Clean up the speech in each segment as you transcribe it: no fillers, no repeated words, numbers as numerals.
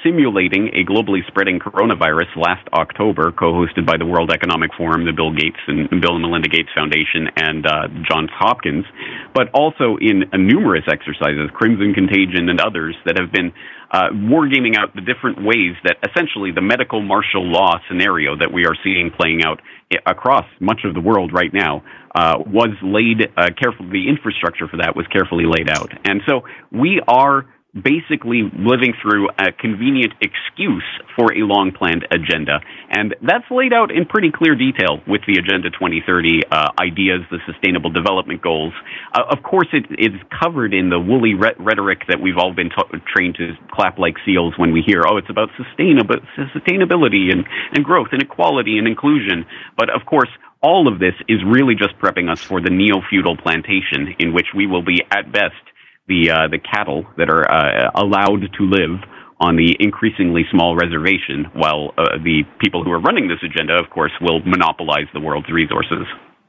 simulating a globally spreading coronavirus last October, co-hosted by the World Economic Forum, the Bill and Melinda Gates Foundation, and Johns Hopkins, but also in numerous exercises, Crimson Contagion and others, that have been wargaming out the different ways that essentially the medical martial law scenario that we are seeing playing out across much of the world right now was laid carefully. The infrastructure for that was carefully laid out. And so we are basically living through a convenient excuse for a long-planned agenda. And that's laid out in pretty clear detail with the Agenda 2030 ideas, the Sustainable Development Goals. Of course, it's covered in the woolly rhetoric that we've all been trained to clap like seals when we hear, it's about sustainability and growth and equality and inclusion. But of course, all of this is really just prepping us for the neo-feudal plantation in which we will be, at best, the cattle that are allowed to live on the increasingly small reservation, while the people who are running this agenda, of course, will monopolize the world's resources.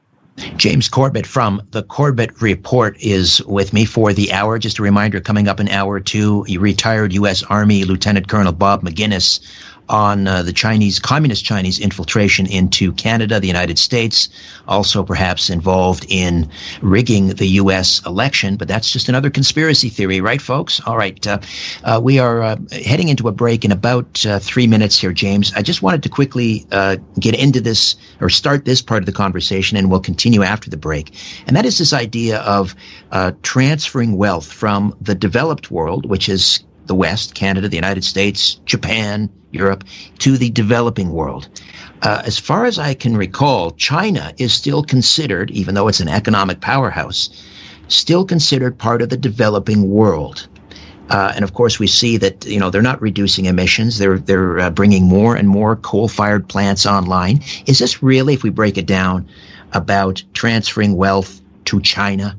James Corbett from the Corbett Report is with me for the hour. Just a reminder, coming up in hour 2, retired U.S. Army Lieutenant Colonel Bob McGinnis on the communist Chinese infiltration into Canada, the United States, also perhaps involved in rigging the U.S. election. But that's just another conspiracy theory, right, folks? All right. We are heading into a break in about 3 minutes here, James. I just wanted to quickly get into this or start this part of the conversation, and we'll continue after the break. And that is this idea of transferring wealth from the developed world, which is the West, Canada, the United States, Japan, Europe, to the developing world. As far as I can recall, China is still considered, even though it's an economic powerhouse, still considered part of the developing world. And of course, we see that they're not reducing emissions; they're bringing more and more coal-fired plants online. Is this really, if we break it down, about transferring wealth to China?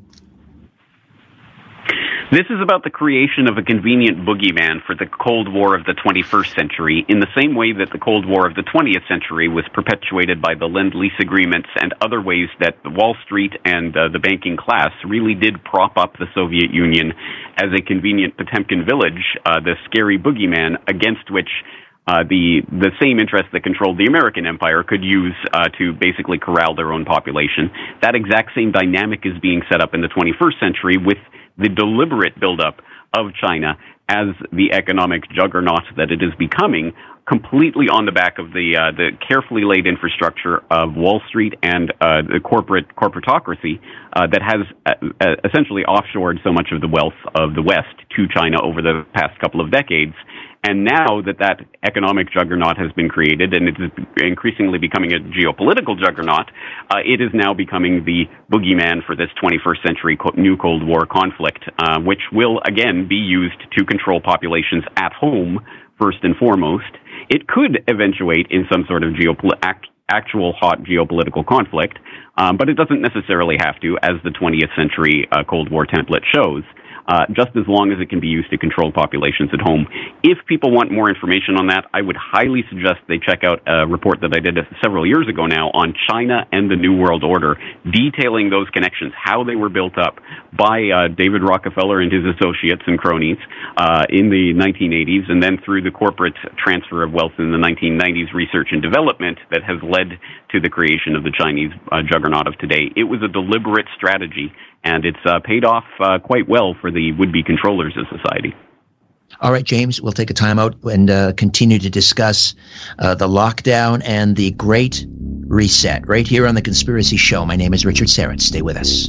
This is about the creation of a convenient boogeyman for the Cold War of the 21st century, in the same way that the Cold War of the 20th century was perpetuated by the Lend-Lease agreements and other ways that Wall Street and the banking class really did prop up the Soviet Union as a convenient Potemkin village, the scary boogeyman against which the same interests that controlled the American empire could use to basically corral their own population. That exact same dynamic is being set up in the 21st century with the deliberate buildup of China as the economic juggernaut that it is becoming, completely on the back of the carefully laid infrastructure of Wall Street and the corporatocracy that has essentially offshored so much of the wealth of the West to China over the past couple of decades. And now that economic juggernaut has been created and it is increasingly becoming a geopolitical juggernaut, it is now becoming the boogeyman for this 21st century new Cold War conflict, which will, again, be used to control populations at home, first and foremost. It could eventuate in some sort of actual hot geopolitical conflict, but it doesn't necessarily have to, as the 20th century Cold War template shows. Just as long as it can be used to control populations at home. If people want more information on that, I would highly suggest they check out a report that I did several years ago now on China and the New World Order, detailing those connections, how they were built up by David Rockefeller and his associates and cronies in the 1980s, and then through the corporate transfer of wealth in the 1990s research and development that has led to the creation of the Chinese juggernaut of today. It was a deliberate strategy, and it's paid off quite well for the would-be controllers of society. All right, James, we'll take a time out and continue to discuss the lockdown and the Great Reset right here on The Conspiracy Show. My name is Richard Syrett. Stay with us.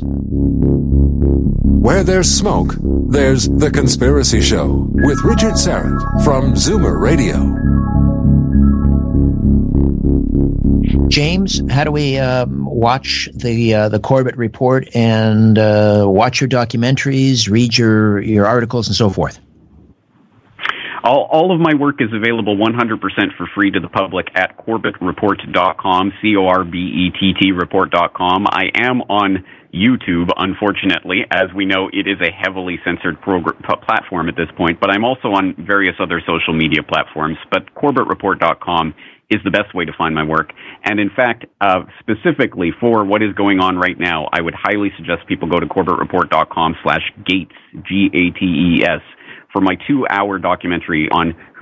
Where there's smoke, there's The Conspiracy Show with Richard Syrett from Zoomer Radio. James, how do we watch the Corbett Report and watch your documentaries, read your articles, and so forth? All of my work is available 100% for free to the public at CorbettReport.com, CORBETT report.com. I am on YouTube, unfortunately. As we know, it is a heavily censored platform at this point, but I'm also on various other social media platforms. But CorbettReport.com is the best way to find my work. And in fact, specifically for what is going on right now, I would highly suggest people go to CorbettReport.com/Gates, Gates, for my 2-hour documentary on